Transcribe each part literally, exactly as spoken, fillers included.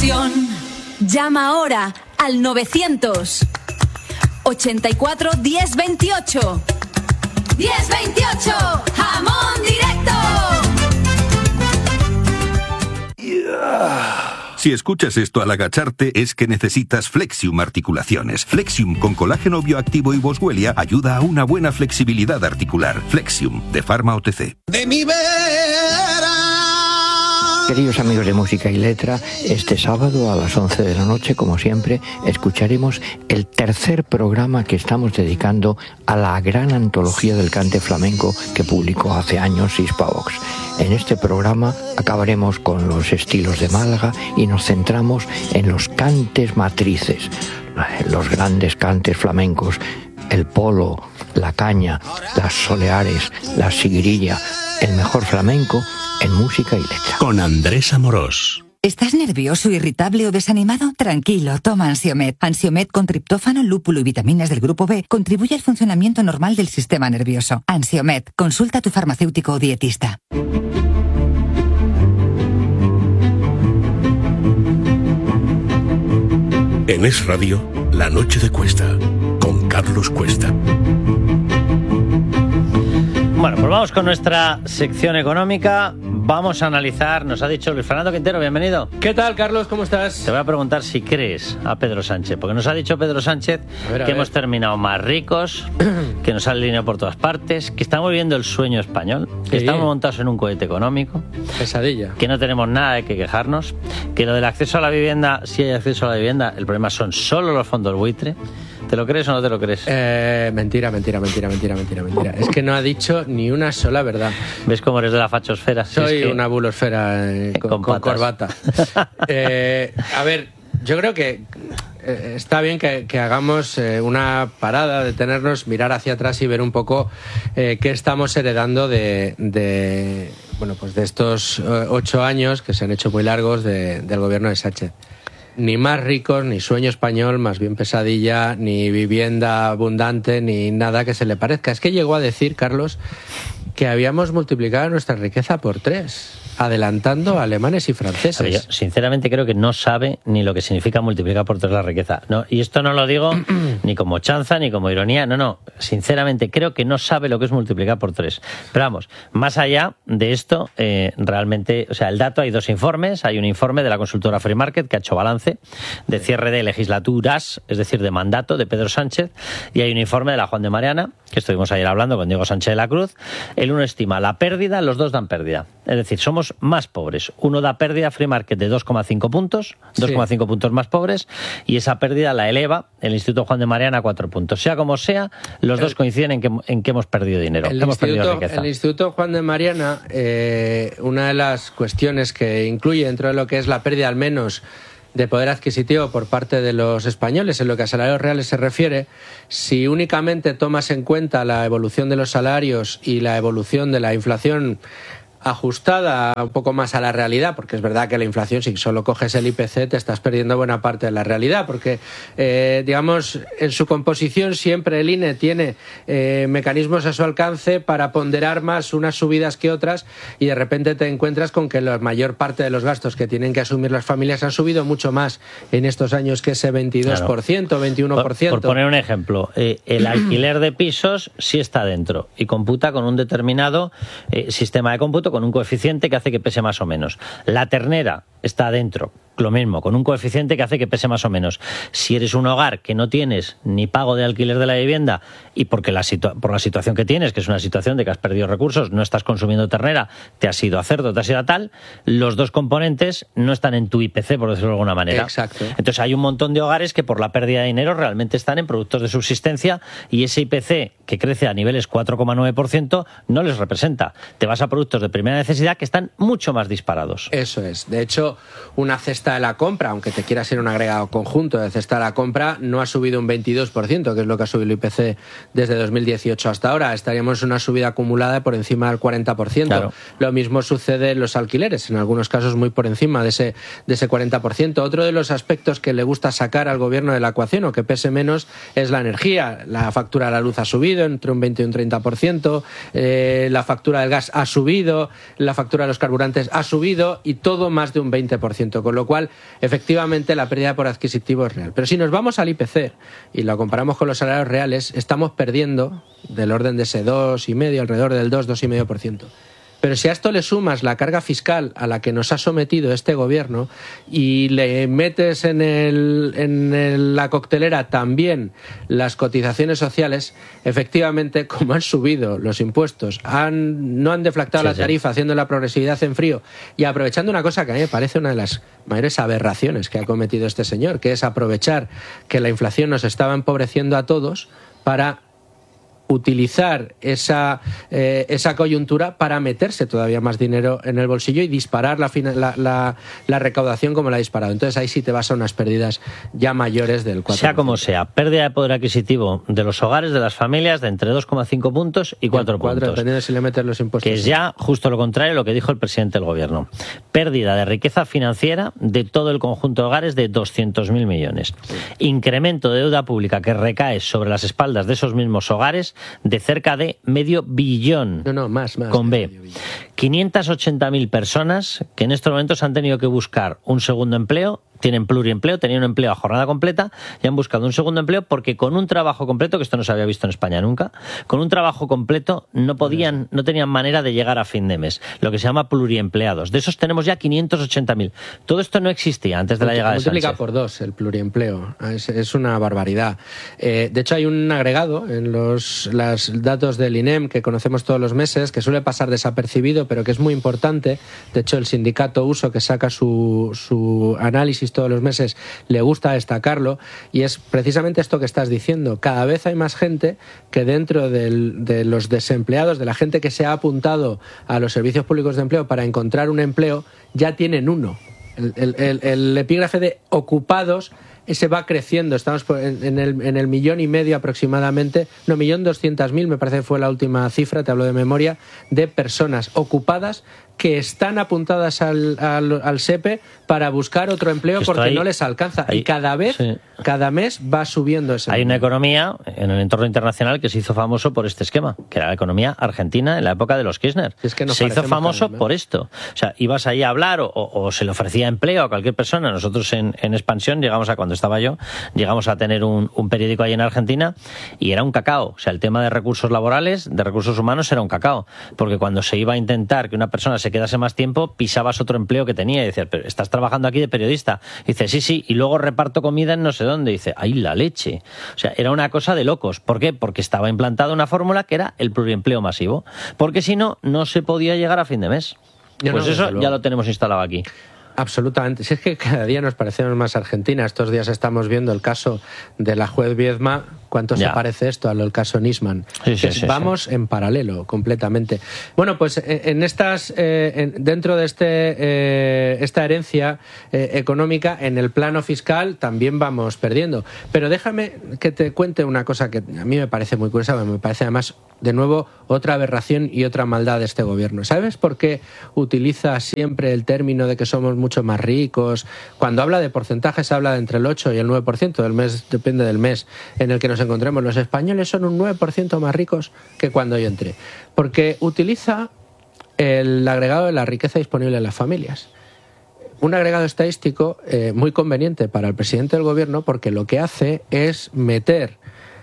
emoción. Llama ahora al novecientos ochenta y cuatro diez veintiocho. diez veintiocho, jamón directo. Yeah. Si escuchas esto al agacharte es que necesitas Flexium Articulaciones. Flexium con colágeno bioactivo y boswellia ayuda a una buena flexibilidad articular. Flexium, de Pharma O T C. De mi vera. Queridos amigos de Música y Letra, este sábado a las once de la noche, como siempre, escucharemos el tercer programa que estamos dedicando a la gran antología del cante flamenco que publicó hace años Hispavox. En este programa acabaremos con los estilos de Málaga y nos centramos en los cantes matrices, los grandes cantes flamencos, el polo, la caña, las soleares, la siguirilla, el mejor flamenco en Música y Letra. Con Andrés Amorós. ¿Estás nervioso, irritable o desanimado? Tranquilo, toma Ansiomed. Ansiomed con triptófano, lúpulo y vitaminas del grupo B contribuye al funcionamiento normal del sistema nervioso. Ansiomed, consulta a tu farmacéutico o dietista. En Es Radio, La Noche de Cuesta, con Carlos Cuesta. Bueno, pues vamos con nuestra sección económica. Vamos a analizar, nos ha dicho Luis Fernando Quintero, bienvenido. ¿Qué tal, Carlos? ¿Cómo estás? Te voy a preguntar si crees a Pedro Sánchez, porque nos ha dicho Pedro Sánchez a ver, a que ver. hemos terminado más ricos, que nos sale dinero por todas partes, que estamos viviendo el sueño español, que sí. estamos montados en un cohete económico. Pesadilla. Que no tenemos nada de que quejarnos, que lo del acceso a la vivienda, si hay acceso a la vivienda, el problema son solo los fondos buitre. ¿Te lo crees o no te lo crees? Eh, mentira, mentira, mentira, mentira, mentira, mentira. Es que no ha dicho ni una sola verdad. ¿Ves cómo eres de la fachosfera? Soy es que... una bulosfera eh, con, con, con corbata. eh, a ver, yo creo que eh, está bien que, que hagamos eh, una parada, detenernos, mirar hacia atrás y ver un poco eh, qué estamos heredando de, de, bueno, pues de estos eh, ocho años que se han hecho muy largos de, del gobierno de Sánchez. Ni más ricos, ni sueño español, más bien pesadilla, ni vivienda abundante, ni nada que se le parezca. Es que llegó a decir, Carlos, que habíamos multiplicado nuestra riqueza por tres, adelantando a alemanes y franceses. Ver, yo sinceramente creo que no sabe ni lo que significa multiplicar por tres la riqueza. No, y esto no lo digo ni como chanza ni como ironía, no, no. Sinceramente creo que no sabe lo que es multiplicar por tres. Pero vamos, más allá de esto, eh, realmente, o sea, el dato, hay dos informes. Hay un informe de la consultora Free Market que ha hecho balance de cierre de legislaturas, es decir, de mandato de Pedro Sánchez, y hay un informe de la Juan de Mariana, que estuvimos ayer hablando con Diego Sánchez de la Cruz. El uno estima la pérdida, los dos dan pérdida. Es decir, somos más pobres. Uno da pérdida, Free Market, de dos coma cinco puntos, dos coma cinco sí. puntos más pobres, y esa pérdida la eleva el Instituto Juan de Mariana a cuatro puntos. Sea como sea, los el, dos coinciden en que, en que hemos perdido dinero, el hemos perdido riqueza. El Instituto Juan de Mariana, eh, una de las cuestiones que incluye dentro de lo que es la pérdida, al menos, de poder adquisitivo por parte de los españoles en lo que a salarios reales se refiere, si únicamente tomas en cuenta la evolución de los salarios y la evolución de la inflación ajustada un poco más a la realidad, porque es verdad que la inflación, si solo coges el I P C, te estás perdiendo buena parte de la realidad, porque, eh, digamos, en su composición siempre el I N E tiene eh, mecanismos a su alcance para ponderar más unas subidas que otras, y de repente te encuentras con que la mayor parte de los gastos que tienen que asumir las familias han subido mucho más en estos años que ese veintidós por ciento, claro. veintiuno por ciento. Por, por poner un ejemplo, eh, el alquiler de pisos sí está dentro y computa con un determinado eh, sistema de cómputo, con un coeficiente que hace que pese más o menos. La ternera está dentro, lo mismo, con un coeficiente que hace que pese más o menos. Si eres un hogar que no tienes ni pago de alquiler de la vivienda y porque la situa- por la situación que tienes, que es una situación de que has perdido recursos, no estás consumiendo ternera, te has ido a cerdo, te has ido a tal, los dos componentes no están en tu I P C, por decirlo de alguna manera. Exacto. Entonces hay un montón de hogares que por la pérdida de dinero realmente están en productos de subsistencia, y ese I P C, que crece a niveles cuatro coma nueve por ciento, no les representa. Te vas a productos de primera necesidad que están mucho más disparados. Eso es. De hecho, una cesta de la compra, aunque te quieras ir un agregado conjunto de cesta de la compra, no ha subido un veintidós por ciento, que es lo que ha subido el I P C desde dos mil dieciocho hasta ahora. Estaríamos en una subida acumulada por encima del cuarenta por ciento. Claro. Lo mismo sucede en los alquileres, en algunos casos muy por encima de ese, de ese cuarenta por ciento. Otro de los aspectos que le gusta sacar al gobierno de la ecuación, o que pese menos, es la energía. La factura de la luz ha subido entre un veinte y un treinta por ciento, eh, la factura del gas ha subido, la factura de los carburantes ha subido, y todo más de un veinte por ciento, con lo cual cual efectivamente la pérdida por adquisitivo es real. Pero si nos vamos al I P C y lo comparamos con los salarios reales, estamos perdiendo del orden de ese dos coma cinco, alrededor del dos, dos coma cinco por ciento. Pero si a esto le sumas la carga fiscal a la que nos ha sometido este gobierno y le metes en, el, en el, la coctelera también las cotizaciones sociales, efectivamente, como han subido los impuestos, han, no han deflactado sí, la tarifa sí. haciendo la progresividad en frío y aprovechando una cosa que a mí me parece una de las mayores aberraciones que ha cometido este señor, que es aprovechar que la inflación nos estaba empobreciendo a todos para utilizar esa, eh, esa coyuntura para meterse todavía más dinero en el bolsillo y disparar la, la, la, la recaudación como la ha disparado. Entonces ahí sí te vas a unas pérdidas ya mayores del cuatro por ciento. Sea como sea, pérdida de poder adquisitivo de los hogares, de las familias, de entre dos coma cinco puntos y cuatro puntos. Dependiendo de si le metes los impuestos. Que es ya justo lo contrario de lo que dijo el presidente del gobierno. Pérdida de riqueza financiera de todo el conjunto de hogares de doscientos mil millones. Sí. Incremento de deuda pública que recae sobre las espaldas de esos mismos hogares de cerca de medio billón. No, no, más, más. Con B. quinientas ochenta mil personas que en estos momentos han tenido que buscar un segundo empleo, tienen pluriempleo, tenían un empleo a jornada completa y han buscado un segundo empleo porque con un trabajo completo, que esto no se había visto en España nunca, con un trabajo completo no podían, no tenían manera de llegar a fin de mes, lo que se llama pluriempleados. De esos tenemos ya quinientos ochenta mil. Todo esto no existía antes de la llegada de Sánchez. Multiplica por dos el pluriempleo, es, es una barbaridad. Eh, de hecho hay un agregado en los, los datos del I N E M que conocemos todos los meses, que suele pasar desapercibido, pero que es muy importante. De hecho el sindicato Uso, que saca su, su análisis todos los meses, le gusta destacarlo, y es precisamente esto que estás diciendo. Cada vez hay más gente que dentro del, de los desempleados, de la gente que se ha apuntado a los servicios públicos de empleo para encontrar un empleo, ya tienen uno. El, el, el, el epígrafe de ocupados ese va creciendo, estamos en, en, el, en el millón y medio aproximadamente, no, millón doscientas mil, me parece que fue la última cifra, te hablo de memoria, de personas ocupadas que están apuntadas al, al, al S E P E para buscar otro empleo porque ahí, no les alcanza. Ahí, y cada vez, sí. cada mes va subiendo ese Hay número. Una economía en el entorno internacional que se hizo famoso por este esquema, que era la economía argentina en la época de los Kirchner. Es que se hizo famoso también, ¿eh? por esto. O sea, ibas ahí a hablar o, o se le ofrecía empleo a cualquier persona. Nosotros en, en Expansión llegamos a, cuando estaba yo, llegamos a tener un, un periódico ahí en Argentina y era un cacao. O sea, el tema de recursos laborales, de recursos humanos era un cacao. Porque cuando se iba a intentar que una persona se quedase más tiempo, pisabas otro empleo que tenía y decías, pero estás trabajando aquí de periodista. Y dice, sí, sí, y luego reparto comida en no sé dónde. Y dice, ¡ay, la leche! O sea, era una cosa de locos. ¿Por qué? Porque estaba implantada una fórmula que era el pluriempleo masivo. Porque si no, no se podía llegar a fin de mes. Yo pues no, eso ya lo tenemos instalado aquí. Absolutamente. Si es que cada día nos parecemos más Argentina. Estos días estamos viendo el caso de la juez Viedma. ¿Cuánto ya. se parece esto al caso Nisman? Sí, sí, sí, vamos sí. en paralelo, completamente. Bueno, pues en estas, eh, en, dentro de este, eh, esta herencia eh, económica, en el plano fiscal también vamos perdiendo. Pero déjame que te cuente una cosa que a mí me parece muy curiosa, me parece además, de nuevo, otra aberración y otra maldad de este gobierno. ¿Sabes por qué utiliza siempre el término de que somos mucho más ricos? Cuando habla de porcentajes habla de entre el ocho y el nueve por ciento del mes, depende del mes en el que nos encontremos. Los españoles son un nueve por ciento más ricos que cuando yo entré, porque utiliza el agregado de la riqueza disponible en las familias. Un agregado estadístico eh, muy conveniente para el presidente del gobierno, porque lo que hace es meter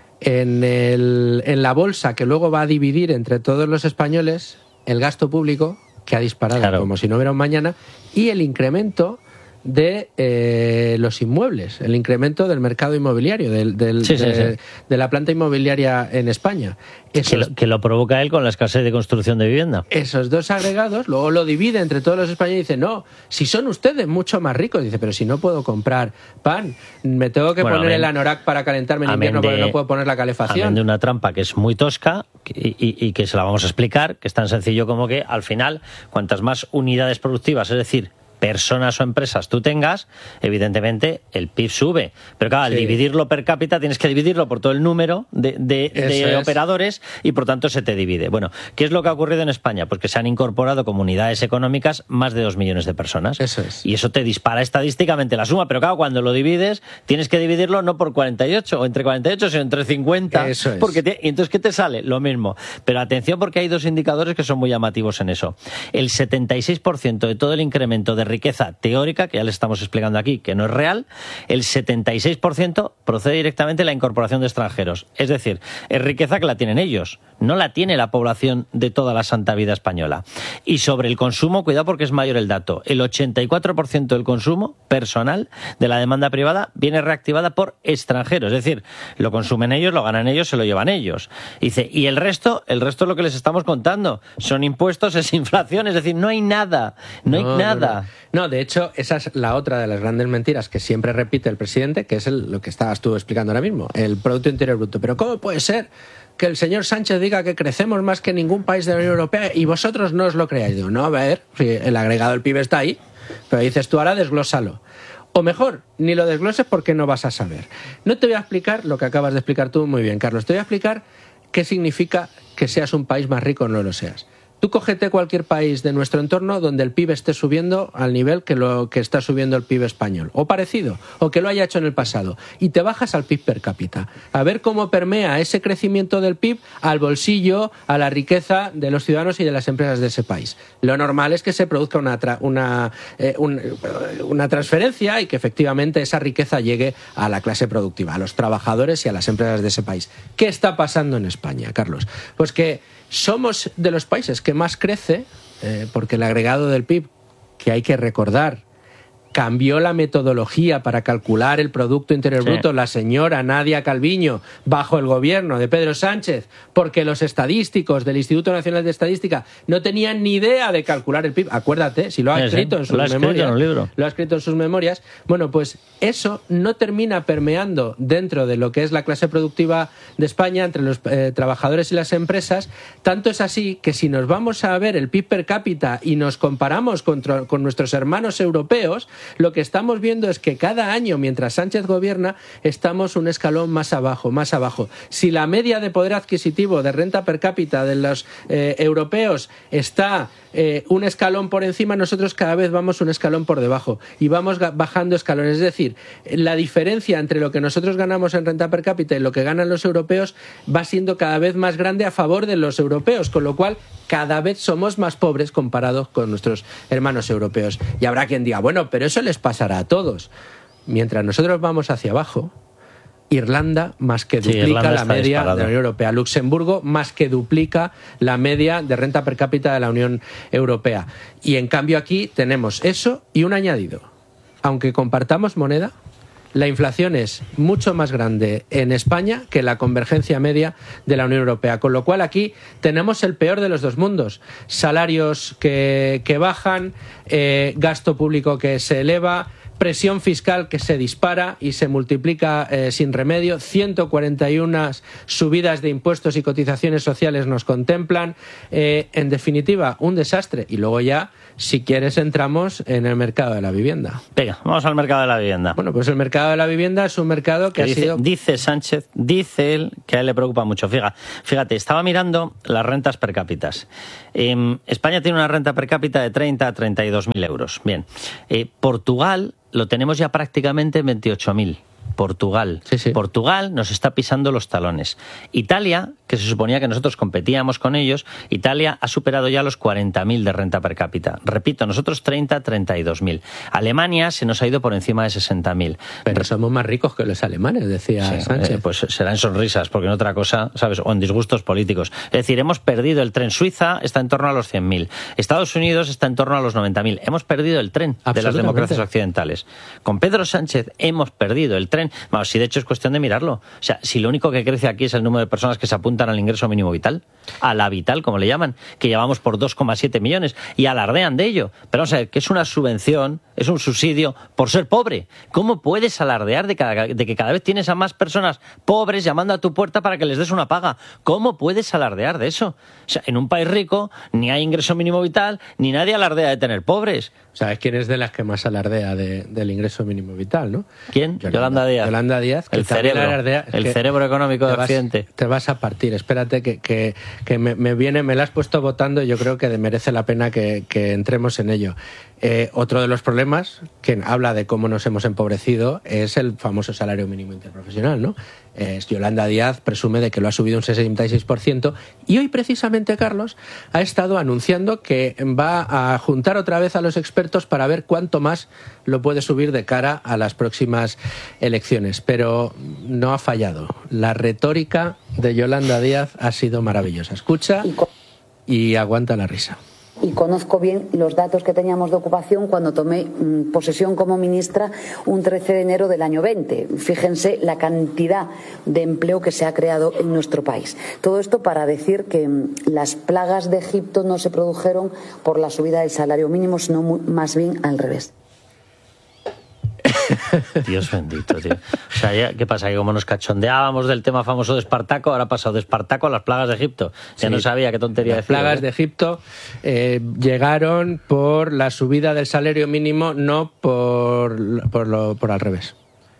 en, el, en la bolsa que luego va a dividir entre todos los españoles el gasto público, que ha disparado claro. como si no hubiera un mañana, y el incremento de eh, los inmuebles, el incremento del mercado inmobiliario, del, del, sí, sí, de, sí. de la planta inmobiliaria en España. Esos, que, lo, que lo provoca él con la escasez de construcción de vivienda. Esos dos agregados, luego lo divide entre todos los españoles y dice, no, si son ustedes mucho más ricos, dice, pero si no puedo comprar pan, me tengo que bueno, poner amén, el anorak para calentarme en invierno de, porque no puedo poner la calefacción. Amén de una trampa que es muy tosca y, y, y que se la vamos a explicar, que es tan sencillo como que al final, cuantas más unidades productivas, es decir, personas o empresas tú tengas, evidentemente el P I B sube. Pero claro, al sí. dividirlo per cápita tienes que dividirlo por todo el número de, de, de operadores y por tanto se te divide. Bueno, ¿qué es lo que ha ocurrido en España? Pues que se han incorporado como unidades económicas más de dos millones de personas. Eso es. Y eso te dispara estadísticamente la suma. Pero claro, cuando lo divides, tienes que dividirlo no por cuarenta y ocho o entre cuarenta y ocho, sino entre cincuenta. Eso es. Porque te, y entonces, ¿qué te sale? Lo mismo. Pero atención porque hay dos indicadores que son muy llamativos en eso. El setenta y seis por ciento de todo el incremento de riqueza teórica, que ya les estamos explicando aquí, que no es real, el setenta y seis por ciento procede directamente de la incorporación de extranjeros. Es decir, es riqueza que la tienen ellos, no la tiene la población de toda la santa vida española. Y sobre el consumo, cuidado porque es mayor el dato, el ochenta y cuatro por ciento del consumo personal de la demanda privada viene reactivada por extranjeros, es decir, lo consumen ellos, lo ganan ellos, se lo llevan ellos. Dice, y el resto, el resto es lo que les estamos contando, son impuestos, es inflación, es decir, no hay nada, no, no hay nada. No, no. no, de hecho, esa es la otra de las grandes mentiras que siempre repite el presidente, que es el, lo que estabas tú explicando ahora mismo, el Producto Interior Bruto. Pero ¿cómo puede ser que el señor Sánchez diga que crecemos más que ningún país de la Unión Europea y vosotros no os lo creáis? Digo, no, a ver, el agregado del P I B está ahí, pero dices tú ahora desglósalo. O mejor, ni lo desgloses porque no vas a saber. No te voy a explicar lo que acabas de explicar tú muy bien, Carlos. Te voy a explicar qué significa que seas un país más rico o no lo seas. Tú cógete cualquier país de nuestro entorno donde el P I B esté subiendo al nivel que lo que está subiendo el P I B español, o parecido, o que lo haya hecho en el pasado, y te bajas al P I B per cápita, a ver cómo permea ese crecimiento del P I B al bolsillo, a la riqueza de los ciudadanos y de las empresas de ese país. Lo normal es que se produzca una, tra una, eh, un, una transferencia y que efectivamente esa riqueza llegue a la clase productiva, a los trabajadores y a las empresas de ese país. ¿Qué está pasando en España, Carlos? Pues que somos de los países que más crece, eh, porque el agregado del P I B, que hay que recordar, cambió la metodología para calcular el Producto Interior sí. Bruto la señora Nadia Calviño bajo el gobierno de Pedro Sánchez, porque los estadísticos del Instituto Nacional de Estadística no tenían ni idea de calcular el P I B. Acuérdate, si lo ha sí, escrito sí. en sus lo ha memorias, escrito en un libro. lo ha escrito en sus memorias. Bueno, pues eso no termina permeando dentro de lo que es la clase productiva de España entre los eh, trabajadores y las empresas. Tanto es así que si nos vamos a ver el P I B per cápita y nos comparamos con, con nuestros hermanos europeos, lo que estamos viendo es que cada año, mientras Sánchez gobierna, estamos un escalón más abajo, más abajo. Si la media de poder adquisitivo de renta per cápita de los eh, europeos está eh, un escalón por encima, nosotros cada vez vamos un escalón por debajo y vamos bajando escalones. Es decir, la diferencia entre lo que nosotros ganamos en renta per cápita y lo que ganan los europeos va siendo cada vez más grande a favor de los europeos, con lo cual cada vez somos más pobres comparados con nuestros hermanos europeos. Y habrá quien diga, bueno, pero eso les pasará a todos. Mientras nosotros vamos hacia abajo, Irlanda más que duplica sí, la media disparado. de la Unión Europea. Luxemburgo más que duplica la media de renta per cápita de la Unión Europea. Y en cambio aquí tenemos eso y un añadido. Aunque compartamos moneda, la inflación es mucho más grande en España que la convergencia media de la Unión Europea. Con lo cual aquí tenemos el peor de los dos mundos. Salarios que, que bajan, eh, gasto público que se eleva, presión fiscal que se dispara y se multiplica eh, sin remedio, ciento cuarenta y una subidas de impuestos y cotizaciones sociales nos contemplan, eh, en definitiva, un desastre. Y luego ya, si quieres, entramos en el mercado de la vivienda. Venga, vamos al mercado de la vivienda. Bueno, pues el mercado de la vivienda es un mercado que, que ha dice, sido... Dice Sánchez, dice él, que a él le preocupa mucho. Fíjate, fíjate estaba mirando las rentas per cápita. Eh, España tiene una renta per cápita de treinta a treinta y dos mil euros. Bien, eh, Portugal lo tenemos ya prácticamente en veintiocho mil. Portugal. Sí, sí. Portugal nos está pisando los talones. Italia, que se suponía que nosotros competíamos con ellos, Italia ha superado ya los cuarenta mil de renta per cápita. Repito, nosotros treinta, treinta y dos mil. Alemania se nos ha ido por encima de sesenta mil. Pero somos más ricos que los alemanes, decía sí, Sánchez. Eh, pues será en sonrisas, porque en otra cosa, ¿sabes? O en disgustos políticos. Es decir, hemos perdido el tren. Suiza está en torno a los cien mil. Estados Unidos está en torno a los noventa mil. Hemos perdido el tren de las democracias occidentales. Con Pedro Sánchez hemos perdido el tren. Vamos, si de hecho es cuestión de mirarlo. O sea, si lo único que crece aquí es el número de personas que se apuntan al ingreso mínimo vital, a la vital, como le llaman, que llevamos por dos coma siete millones y alardean de ello. Pero vamos a ver, que es una subvención, es un subsidio por ser pobre. ¿Cómo puedes alardear de, cada, de que cada vez tienes a más personas pobres llamando a tu puerta para que les des una paga? ¿Cómo puedes alardear de eso? O sea, en un país rico ni hay ingreso mínimo vital, ni nadie alardea de tener pobres. ¿Sabes quién es de las que más alardea de, del ingreso mínimo vital, no? ¿Quién? Yolanda, Yolanda Díaz. Yolanda Díaz. Que el cerebro, alardea, el que cerebro económico de vas, Occidente. Te vas a partir. Espérate que, que, que me, me viene, me la has puesto votando y yo creo que merece la pena que, que entremos en ello. Eh, otro de los problemas, que habla de cómo nos hemos empobrecido, es el famoso salario mínimo interprofesional, ¿no? Eh, Yolanda Díaz presume de que lo ha subido un sesenta y seis por ciento y hoy precisamente, Carlos, ha estado anunciando que va a juntar otra vez a los expertos para ver cuánto más lo puede subir de cara a las próximas elecciones. Pero no ha fallado. La retórica de Yolanda Díaz ha sido maravillosa. Escucha y aguanta la risa. Y conozco bien los datos que teníamos de ocupación cuando tomé mmm, posesión como ministra un trece de enero del año veinte. Fíjense la cantidad de empleo que se ha creado en nuestro país. Todo esto para decir que mmm, las plagas de Egipto no se produjeron por la subida del salario mínimo, sino muy, más bien al revés. Dios bendito, tío. O sea, ya, ¿qué pasa? Que como nos cachondeábamos del tema famoso de Espartaco, ahora ha pasado de Espartaco a las plagas de Egipto. Ya sí, no sabía qué tontería las decir. Las plagas ¿eh? de Egipto eh, llegaron por la subida del salario mínimo, no por, por, lo, por al revés.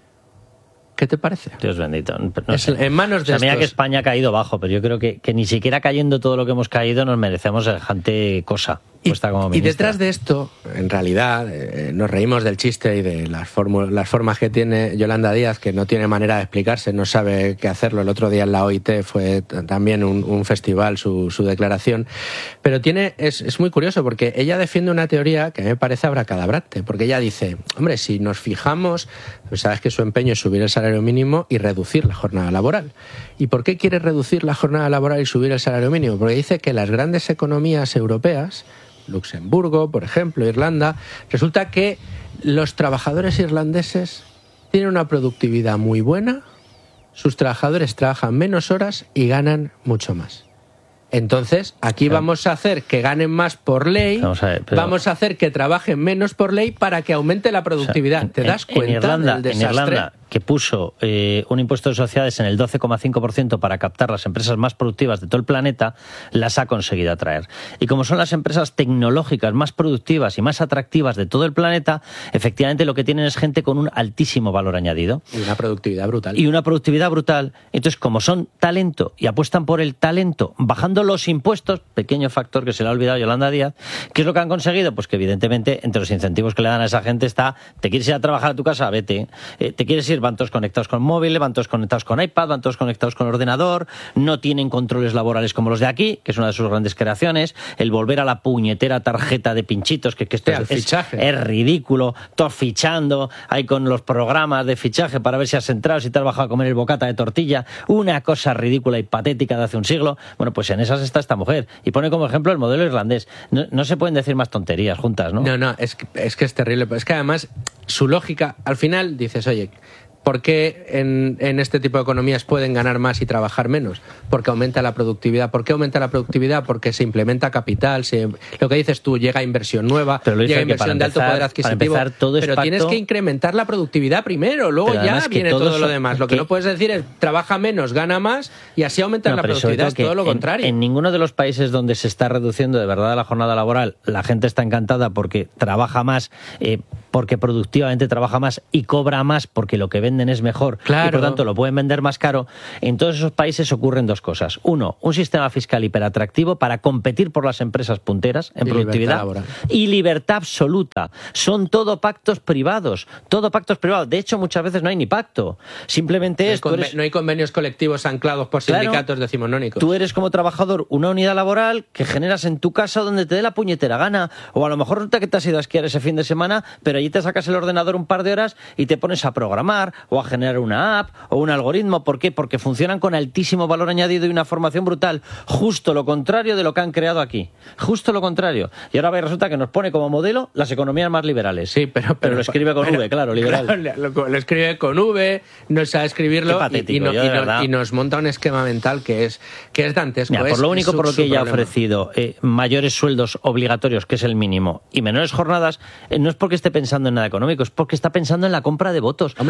¿Qué te parece? Dios bendito. No es sé. En manos de o sea, mira estos... que España ha caído bajo, pero yo creo que, que ni siquiera cayendo todo lo que hemos caído nos merecemos semejante cosa. Y, como y detrás de esto, en realidad, eh, nos reímos del chiste y de las, las formas que tiene Yolanda Díaz, que no tiene manera de explicarse, no sabe qué hacerlo. El otro día en la O I T fue también un, un festival su, su declaración. Pero tiene es, es muy curioso porque ella defiende una teoría que a mí me parece abracadabrante, porque ella dice, hombre, si nos fijamos, pues sabes que su empeño es subir el salario mínimo y reducir la jornada laboral. ¿Y por qué quiere reducir la jornada laboral y subir el salario mínimo? Porque dice que las grandes economías europeas, Luxemburgo, por ejemplo, Irlanda, resulta que los trabajadores irlandeses tienen una productividad muy buena, sus trabajadores trabajan menos horas y ganan mucho más. Entonces, aquí claro. vamos a hacer que ganen más por ley, vamos a, ver, pero... vamos a hacer que trabajen menos por ley para que aumente la productividad. O sea, ¿te en, das cuenta en Irlanda, del desastre? En Irlanda, que puso eh, un impuesto de sociedades en el doce coma cinco por ciento para captar las empresas más productivas de todo el planeta, las ha conseguido atraer. Y como son las empresas tecnológicas más productivas y más atractivas de todo el planeta, efectivamente lo que tienen es gente con un altísimo valor añadido. Y una productividad brutal. Y una productividad brutal. Entonces, como son talento y apuestan por el talento, bajando los impuestos, pequeño factor que se le ha olvidado a Yolanda Díaz, ¿qué es lo que han conseguido? Pues que evidentemente entre los incentivos que le dan a esa gente está, te quieres ir a trabajar a tu casa, vete, eh, te quieres ir, van todos conectados con móvil, van todos conectados con iPad, van todos conectados con ordenador, no tienen controles laborales como los de aquí, que es una de sus grandes creaciones, el volver a la puñetera tarjeta de pinchitos, que, que esto es, es, es ridículo, todos fichando, ahí con los programas de fichaje para ver si has entrado, si te has bajado a comer el bocata de tortilla, una cosa ridícula y patética de hace un siglo. Bueno, pues en esas está esta mujer, y pone como ejemplo el modelo irlandés. No, no se pueden decir más tonterías juntas, ¿no? No, no, es que, es que es terrible, es que además su lógica, al final dices, oye, ¿por qué en, en este tipo de economías pueden ganar más y trabajar menos? Porque aumenta la productividad. ¿Por qué aumenta la productividad? Porque se implementa capital, se, lo que dices tú, llega inversión nueva, llega inversión de alto poder adquisitivo, para empezar, todo es pero pacto, tienes que incrementar la productividad primero, luego ya viene todo, todo lo demás. Lo que, que no puedes decir es trabaja menos, gana más y así aumenta no, la productividad, es todo lo en, contrario. En ninguno de los países donde se está reduciendo de verdad la jornada laboral, la gente está encantada porque trabaja más, eh, porque productivamente trabaja más y cobra más porque lo que venden es mejor. Claro. Y por tanto lo pueden vender más caro. En todos esos países ocurren dos cosas. Uno, un sistema fiscal hiperatractivo para competir por las empresas punteras en y productividad libertad y libertad absoluta. Son todo pactos privados, todo pactos privados. De hecho, muchas veces no hay ni pacto. Simplemente no es... Hay eres... No hay convenios colectivos anclados por sindicatos claro, decimonónicos. Tú eres como trabajador una unidad laboral que generas en tu casa donde te dé la puñetera gana. O a lo mejor resulta que te has ido a esquiar ese fin de semana, pero allí te sacas el ordenador un par de horas y te pones a programar o a generar una app o un algoritmo. ¿Por qué? Porque funcionan con altísimo valor añadido y una formación brutal. Justo lo contrario de lo que han creado aquí. Justo lo contrario. Y ahora resulta que nos pone como modelo las economías más liberales. Sí, pero... Pero, pero lo escribe con pero, V, claro, liberal. Claro, lo, lo escribe con V, no sabe escribirlo patético, y, y, no, yo, y, no, y nos monta un esquema mental que es, que es dantesco. Mira, por es, lo único es su, por lo que ella ha problema. ofrecido eh, mayores sueldos obligatorios, que es el mínimo, y menores jornadas, eh, no es porque esté pensando en nada económico, es porque está pensando en la compra de votos. Hombre, claro. Punto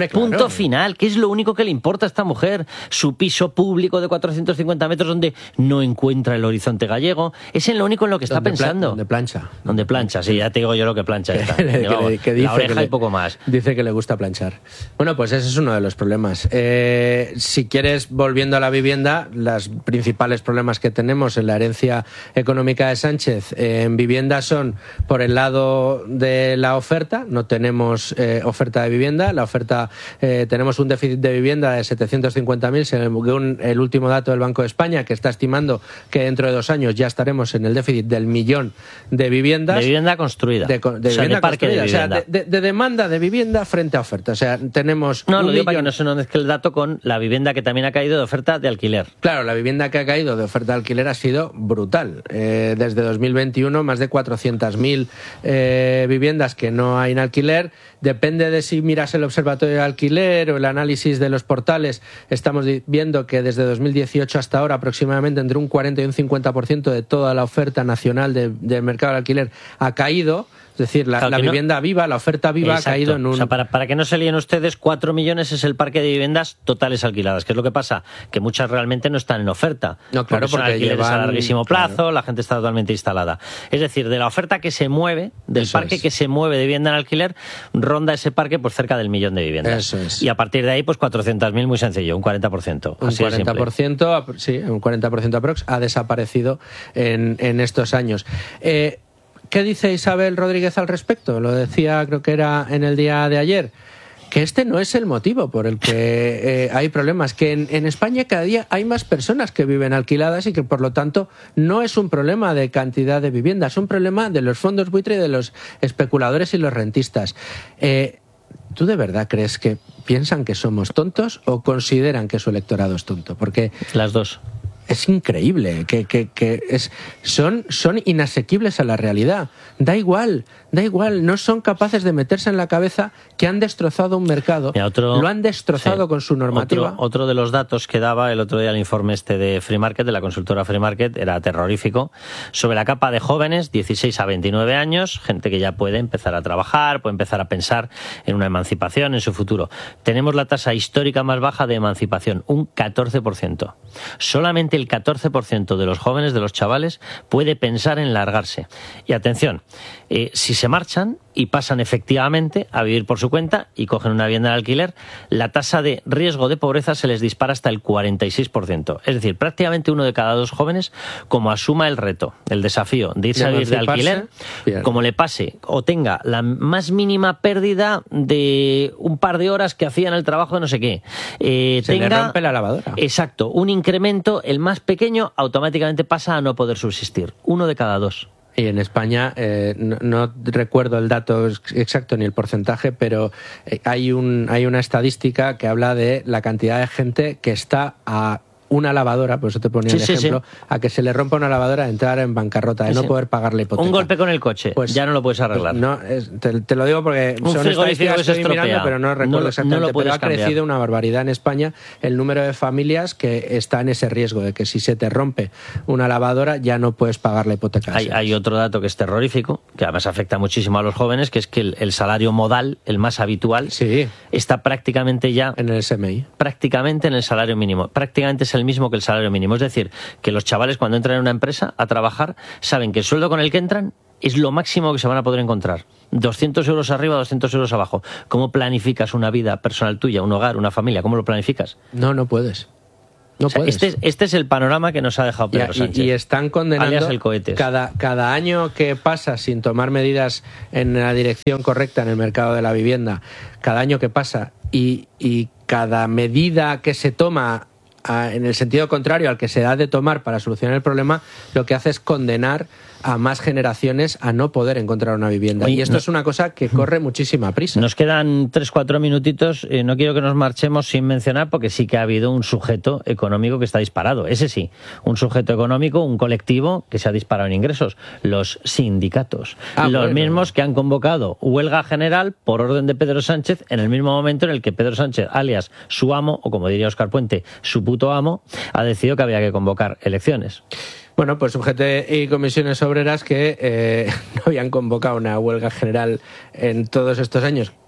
Punto final, que es lo único que le importa a esta mujer. Su piso público de cuatrocientos cincuenta metros donde no encuentra el horizonte gallego. Es en lo único en lo que está pensando. Donde plancha. Donde plancha, sí, ya te digo yo lo que plancha esta. que, que, vamos, que dice la oreja que le, y poco más. Dice que le gusta planchar. Bueno, pues ese es uno de los problemas. Eh, si quieres, volviendo a la vivienda, los principales problemas que tenemos en la herencia económica de Sánchez eh, en vivienda son, por el lado de la oferta, no tenemos eh, oferta de vivienda, la oferta eh, tenemos un déficit de vivienda de setecientos cincuenta mil, según el último dato del Banco de España, que está estimando que dentro de dos años ya estaremos en el déficit del millón de viviendas. De vivienda construida. De, de o sea, vivienda de parque construida. de vivienda. O sea, de, de, de demanda de vivienda frente a oferta. O sea, tenemos No, un lo digo para que millón... no se nos mezcle el dato con la vivienda que también ha caído de oferta de alquiler. Claro, la vivienda que ha caído de oferta de alquiler ha sido brutal. Eh, desde dos mil veintiuno, más de cuatrocientas mil eh, viviendas que no hay en alquiler. Depende de si miras el observatorio de alquiler o el análisis de los portales. Estamos viendo que desde dos mil dieciocho hasta ahora aproximadamente entre un cuarenta y un cincuenta por ciento de toda la oferta nacional de, del mercado de alquiler ha caído. Es decir, la, claro la vivienda no... viva, la oferta viva Exacto. ha caído en un... O sea, para, para que no se líen ustedes, cuatro millones es el parque de viviendas totales alquiladas. ¿Qué es lo que pasa? Que muchas realmente no están en oferta. No, claro, porque son porque alquileres llevan... a larguísimo plazo, claro. La gente está totalmente instalada. Es decir, de la oferta que se mueve, del Eso parque es. que se mueve de vivienda en alquiler, ronda ese parque por cerca del millón de viviendas. Eso es. Y a partir de ahí, pues cuatrocientos mil, muy sencillo, un cuarenta por ciento. Un Así cuarenta por ciento, sí, un cuarenta por ciento aprox ha desaparecido en, en estos años. Eh, ¿Qué dice Isabel Rodríguez al respecto? Lo decía, creo que era en el día de ayer, que este no es el motivo por el que eh, hay problemas, que en, en España cada día hay más personas que viven alquiladas y que por lo tanto no es un problema de cantidad de viviendas, es un problema de los fondos buitre y de los especuladores y los rentistas. Eh, ¿Tú de verdad crees que piensan que somos tontos o consideran que su electorado es tonto? Porque las dos. Es increíble, que, que, que es, son, son inasequibles a la realidad. Da igual, da igual, no son capaces de meterse en la cabeza que han destrozado un mercado, Mira, otro, lo han destrozado sí, con su normativa. Otro, otro de los datos que daba el otro día el informe este de Free Market, de la consultora Free Market, era terrorífico, sobre la capa de jóvenes, dieciséis a veintinueve años, gente que ya puede empezar a trabajar, puede empezar a pensar en una emancipación, en su futuro. Tenemos la tasa histórica más baja de emancipación, un catorce por ciento. Solamente el catorce por ciento de los jóvenes, de los chavales, puede pensar en largarse. Y atención, eh, si se marchan y pasan efectivamente a vivir por su cuenta y cogen una vivienda de alquiler, la tasa de riesgo de pobreza se les dispara hasta el cuarenta y seis por ciento. Es decir, prácticamente uno de cada dos jóvenes, como asuma el reto, el desafío de irse a vivir de alquiler, bien. Como le pase o tenga la más mínima pérdida de un par de horas que hacía en el trabajo de no sé qué, eh, se tenga, le rompe la lavadora. Exacto, un incremento, el más pequeño, automáticamente pasa a no poder subsistir. Uno de cada dos. Y en España, eh, no, no recuerdo el dato exacto ni el porcentaje, pero hay, un, hay una estadística que habla de la cantidad de gente que está a una lavadora, por eso te ponía sí, el sí, ejemplo, sí. a que se le rompa una lavadora, a entrar en bancarrota, de sí, no sí. poder pagar la hipoteca. Un golpe con el coche, pues ya no lo puedes arreglar. Pues no, es, te, te lo digo porque un son estadísticas que estoy mirando, pero no recuerdo no, exactamente. No pero ha cambiar. crecido una barbaridad en España el número de familias que está en ese riesgo de que si se te rompe una lavadora ya no puedes pagar la hipoteca. Hay, hay otro dato que es terrorífico, que además afecta muchísimo a los jóvenes, que es que el, el salario modal, el más habitual, sí. está prácticamente ya... En el S M I. Prácticamente en el salario mínimo. Prácticamente es el mismo que el salario mínimo. Es decir, que los chavales cuando entran en una empresa a trabajar saben que el sueldo con el que entran es lo máximo que se van a poder encontrar. doscientos euros arriba, doscientos euros abajo. ¿Cómo planificas una vida personal tuya, un hogar, una familia? ¿Cómo lo planificas? No, no puedes. No o sea, puedes. Este, este es el panorama que nos ha dejado Pedro y, Sánchez. Y están condenando el cohetes. Cada, cada año que pasa sin tomar medidas en la dirección correcta en el mercado de la vivienda, cada año que pasa y, y cada medida que se toma en el sentido contrario al que se da de tomar para solucionar el problema, lo que hace es condenar a más generaciones a no poder encontrar una vivienda. Oye, y esto no, es una cosa que corre muchísima prisa. Nos quedan tres, cuatro minutitos. Eh, no quiero que nos marchemos sin mencionar, porque sí que ha habido un sujeto económico que está disparado. Ese sí, un sujeto económico, un colectivo que se ha disparado en ingresos. Los sindicatos. Ah, los bueno. mismos que han convocado huelga general por orden de Pedro Sánchez en el mismo momento en el que Pedro Sánchez, alias su amo, o como diría Óscar Puente, su puto amo, ha decidido que había que convocar elecciones. Bueno, pues U G T y comisiones obreras que eh, no habían convocado una huelga general en todos estos años.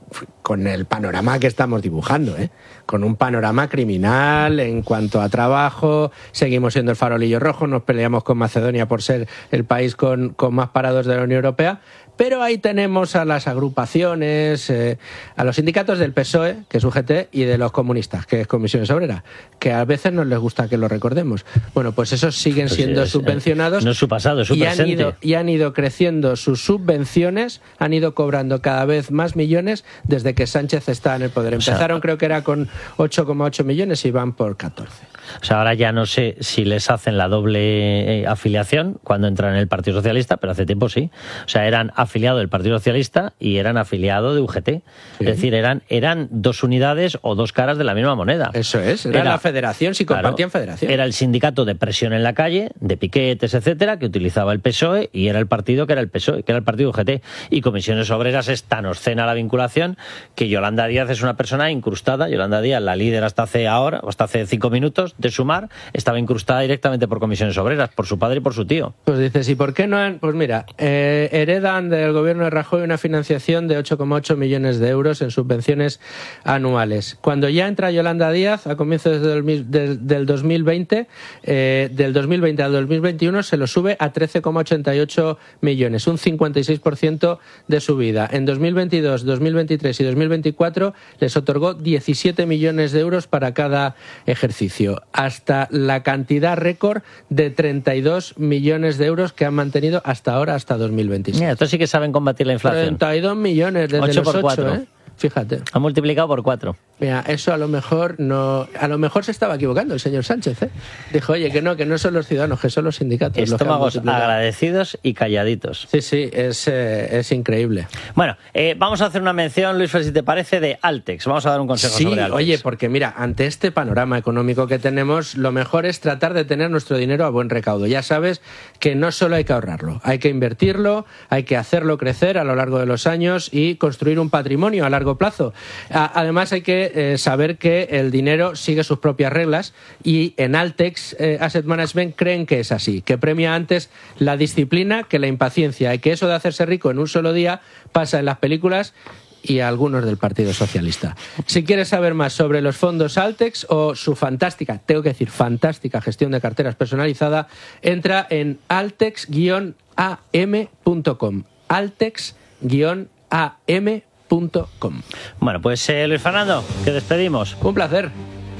con el panorama que estamos dibujando, ¿eh? Con un panorama criminal en cuanto a trabajo, seguimos siendo el farolillo rojo, nos peleamos con Macedonia por ser el país con, con más parados de la Unión Europea, pero ahí tenemos a las agrupaciones, eh, a los sindicatos del P S O E, que es U G T, y de los comunistas, que es Comisiones Obreras, que a veces nos les gusta que lo recordemos. Bueno, pues esos siguen pues siendo es, subvencionados. No es su pasado, es su y presente. Han ido, y han ido creciendo sus subvenciones, han ido cobrando cada vez más millones desde que Sánchez está en el poder. Empezaron, o sea, creo que era con ocho coma ocho millones y van por catorce. O sea, ahora ya no sé si les hacen la doble afiliación cuando entran en el Partido Socialista, pero hace tiempo sí. O sea, eran afiliados del Partido Socialista y eran afiliados de U G T. Sí. Es decir, eran, eran dos unidades o dos caras de la misma moneda. Eso es, era, era la federación, si compartían claro, federación. Era el sindicato de presión en la calle, de piquetes, etcétera, que utilizaba el P S O E, y era el partido que era el P S O E, que era el partido U G T. Y Comisiones Obreras es tan obscena la vinculación que Yolanda Díaz es una persona incrustada. Yolanda Díaz, la líder hasta hace ahora, o hasta hace cinco minutos, de Sumar, estaba incrustada directamente por Comisiones Obreras, por su padre y por su tío. Pues dices, ¿y por qué no han...? Pues mira, eh, heredan del gobierno de Rajoy una financiación de ocho coma ocho millones de euros en subvenciones anuales. Cuando ya entra Yolanda Díaz, a comienzos del, del, del dos mil veinte, eh, del dos mil veinte al dos mil veintiuno se lo sube a trece coma ochenta y ocho millones, un cincuenta y seis por ciento de subida. En dos mil veintidós, dos mil veintitrés y dos mil veinticuatro les otorgó diecisiete millones de euros para cada ejercicio, hasta la cantidad récord de treinta y dos millones de euros que han mantenido hasta ahora, hasta dos mil veintiséis. Mira, estos sí que saben combatir la inflación. treinta y dos millones desde ocho los por cuatro. ocho, ¿eh? Fíjate. Ha multiplicado por cuatro. Mira, eso a lo mejor no, a lo mejor se estaba equivocando el señor Sánchez, ¿eh? Dijo, oye, que no, que no son los ciudadanos, que son los sindicatos. Estómagos los que agradecidos y calladitos. Sí, sí, es, eh, es increíble. Bueno, eh, vamos a hacer una mención, Luis Fer, si te parece, de Altex. Vamos a dar un consejo sí, sobre Altex. Oye, porque mira, ante este panorama económico que tenemos, lo mejor es tratar de tener nuestro dinero a buen recaudo. Ya sabes que no solo hay que ahorrarlo, hay que invertirlo, hay que hacerlo crecer a lo largo de los años y construir un patrimonio a largo plazo. Además hay que eh, saber que el dinero sigue sus propias reglas y en Altex eh, Asset Management creen que es así, que premia antes la disciplina que la impaciencia y que eso de hacerse rico en un solo día pasa en las películas y a algunos del Partido Socialista. Si quieres saber más sobre los fondos Altex o su fantástica, tengo que decir fantástica gestión de carteras personalizada, entra en altex guion a m punto com. altex guion a m punto com. Bueno, pues eh, Luis Fernando, que despedimos. Un placer.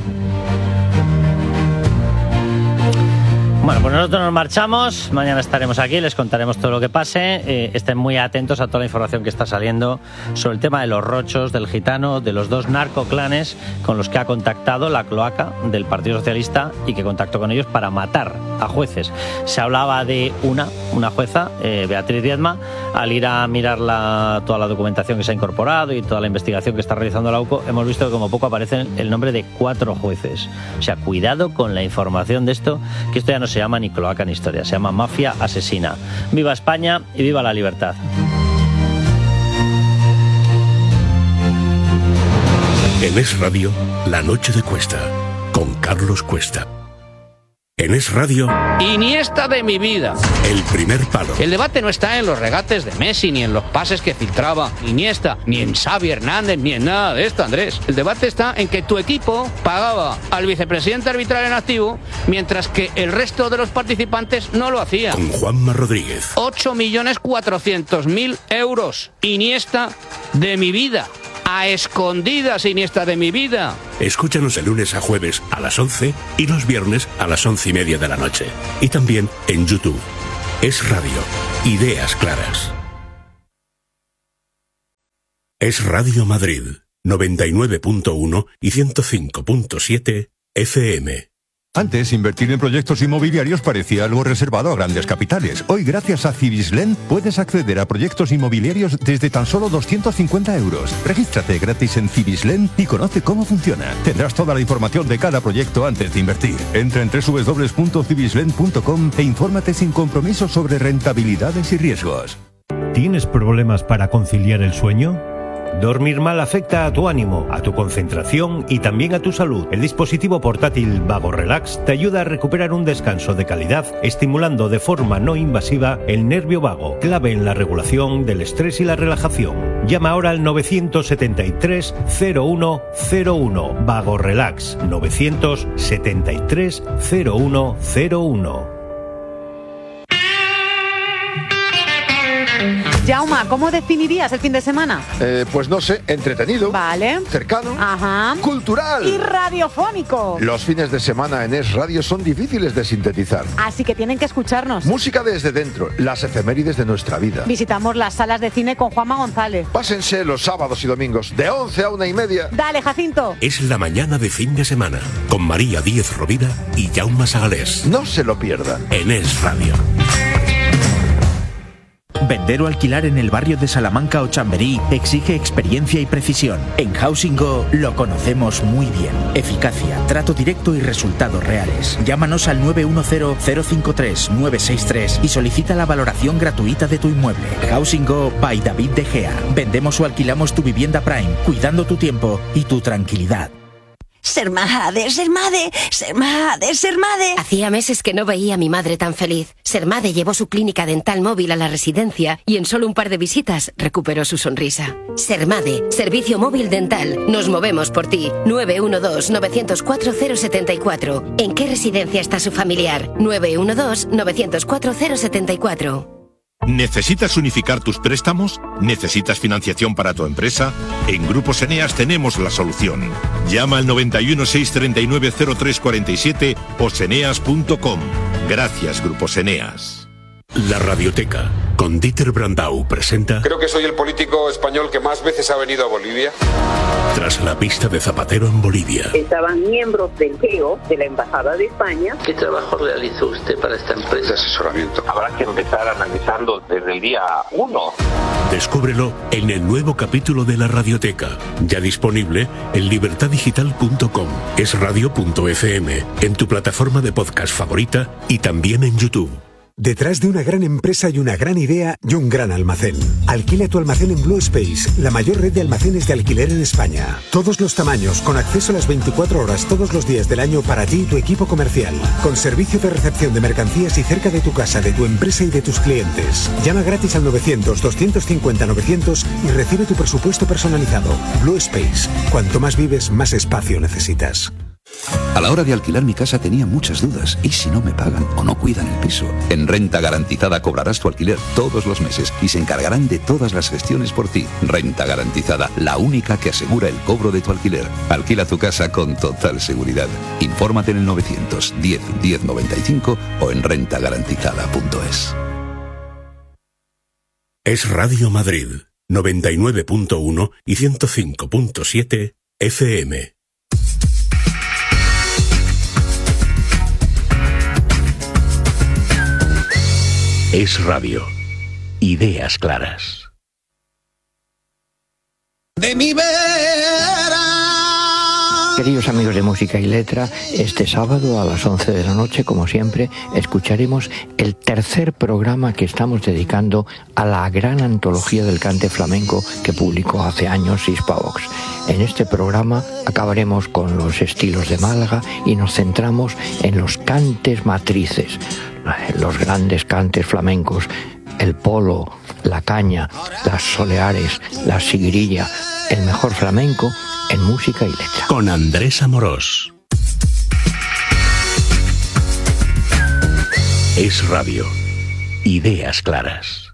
Bueno, pues nosotros nos marchamos, mañana estaremos aquí, les contaremos todo lo que pase, eh, estén muy atentos a toda la información que está saliendo sobre el tema de los rochos, del gitano, de los dos narcoclanes con los que ha contactado la cloaca del Partido Socialista y que contactó con ellos para matar a jueces. Se hablaba de una, una jueza, eh, Beatriz Viedma, al ir a mirar la, toda la documentación que se ha incorporado y toda la investigación que está realizando la U C O, hemos visto que como poco aparece el nombre de cuatro jueces. O sea, cuidado con la información de esto, que esto ya no se llama ni cloaca ni historia, se llama mafia asesina. Viva España y viva la libertad. En Es Radio, La Noche de Cuesta, con Carlos Cuesta. En Es Radio... Iniesta de mi vida. El primer palo. El debate no está en los regates de Messi, ni en los pases que filtraba Iniesta, ni en Xavi Hernández, ni en nada de esto, Andrés. El debate está en que tu equipo pagaba al vicepresidente arbitral en activo, mientras que el resto de los participantes no lo hacía. Con Juanma Rodríguez. ocho millones cuatrocientos mil euros. Iniesta de mi vida. A escondidas, Iniesta de mi vida. Escúchanos de lunes a jueves a las once y los viernes a las once y media de la noche. Y también en YouTube. Es Radio. Ideas claras. Es Radio Madrid. noventa y nueve punto uno y ciento cinco punto siete F M. Antes, invertir en proyectos inmobiliarios parecía algo reservado a grandes capitales. Hoy, gracias a Cibislen, puedes acceder a proyectos inmobiliarios desde tan solo doscientos cincuenta euros. Regístrate gratis en Cibislen y conoce cómo funciona. Tendrás toda la información de cada proyecto antes de invertir. Entra en doble u doble u doble u punto cibislen punto com e infórmate sin compromiso sobre rentabilidades y riesgos. ¿Tienes problemas para conciliar el sueño? Dormir mal afecta a tu ánimo, a tu concentración y también a tu salud. El dispositivo portátil Vago Relax te ayuda a recuperar un descanso de calidad, estimulando de forma no invasiva el nervio vago, clave en la regulación del estrés y la relajación. Llama ahora al novecientos setenta y tres cero uno cero uno. Vago Relax, novecientos setenta y tres cero uno cero uno. Jauma, ¿cómo definirías el fin de semana? Eh, pues no sé, entretenido. Vale. Cercano. Ajá. Cultural. Y radiofónico. Los fines de semana en Es Radio son difíciles de sintetizar. Así que tienen que escucharnos. Música desde dentro, las efemérides de nuestra vida. Visitamos las salas de cine con Juanma González. Pásense los sábados y domingos, de once a una y media. Dale, Jacinto. Es la mañana de fin de semana, con María Díez Rovira y Jaume Sagalés. No se lo pierdan. En Es Radio. Vender o alquilar en el barrio de Salamanca o Chamberí exige experiencia y precisión. En Housing Go lo conocemos muy bien. Eficacia, trato directo y resultados reales. Llámanos al nueve uno cero cero cinco tres nueve seis tres y solicita la valoración gratuita de tu inmueble. Housing Go by David De Gea. Vendemos o alquilamos tu vivienda Prime, cuidando tu tiempo y tu tranquilidad. Sermade, Sermade, Sermade, Sermade. Hacía meses que no veía a mi madre tan feliz. Sermade llevó su clínica dental móvil a la residencia y en solo un par de visitas recuperó su sonrisa. Sermade, servicio móvil dental. Nos movemos por ti. nueve uno dos nueve cero cuatro cero siete cuatro. ¿En qué residencia está su familiar? nueve uno dos nueve cero cuatro cero siete cuatro. ¿Necesitas unificar tus préstamos? ¿Necesitas financiación para tu empresa? En Grupos Eneas tenemos la solución. Llama al noventa y uno seiscientos treinta y nueve cero tres cuarenta y siete o seneas punto com. Gracias, Grupos Eneas. La Radioteca, con Dieter Brandau, presenta... Creo que soy el político español que más veces ha venido a Bolivia. Tras la pista de Zapatero en Bolivia. Estaban miembros del G E O, de la Embajada de España. ¿Qué trabajo realizó usted para esta empresa? De asesoramiento. Habrá que empezar analizando desde el día uno. Descúbrelo en el nuevo capítulo de La Radioteca, ya disponible en libertad digital punto com, esradio punto efe eme, en tu plataforma de podcast favorita y también en YouTube. Detrás de una gran empresa y una gran idea y un gran almacén. Alquila tu almacén en Blue Space, la mayor red de almacenes de alquiler en España. Todos los tamaños, con acceso a las veinticuatro horas todos los días del año para ti y tu equipo comercial. Con servicio de recepción de mercancías y cerca de tu casa, de tu empresa y de tus clientes. Llama gratis al novecientos doscientos cincuenta novecientos y recibe tu presupuesto personalizado. Blue Space. Cuanto más vives, más espacio necesitas. A la hora de alquilar mi casa tenía muchas dudas. ¿Y si no me pagan o no cuidan el piso? En Renta Garantizada cobrarás tu alquiler todos los meses y se encargarán de todas las gestiones por ti. Renta Garantizada, la única que asegura el cobro de tu alquiler. Alquila tu casa con total seguridad. Infórmate en el novecientos diez diez noventa y cinco o en renta garantizada punto es. Es Radio Madrid, noventa y nueve punto uno y ciento cinco punto siete efe eme. Es Radio. Ideas claras. De mi vera. Queridos amigos de Música y Letra, este sábado a las once de la noche, como siempre, escucharemos el tercer programa que estamos dedicando a la gran antología del cante flamenco que publicó hace años Hispavox. En este programa acabaremos con los estilos de Málaga y nos centramos en los cantes matrices, los grandes cantes flamencos, el polo, la caña, las soleares, la siguirilla, el mejor flamenco en Música y Letra. Con Andrés Amorós. Es Radio. Ideas claras.